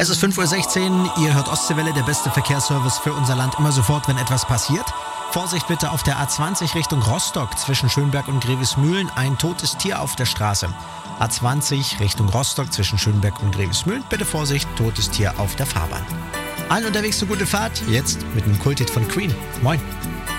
Es ist 5:16 Uhr, ihr hört Ostseewelle, der beste Verkehrsservice für unser Land, immer sofort, wenn etwas passiert. Vorsicht bitte auf der A20 Richtung Rostock zwischen Schönberg und Grevesmühlen, ein totes Tier auf der Straße. A20 Richtung Rostock zwischen Schönberg und Grevesmühlen, bitte Vorsicht, totes Tier auf der Fahrbahn. Allen unterwegs eine gute Fahrt, jetzt mit dem Kulthit von Queen. Moin.